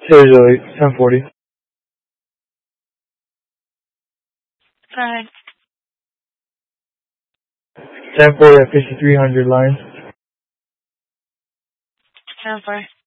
Usually 1040. Go ahead. 1040 at 5300 line. 10-4.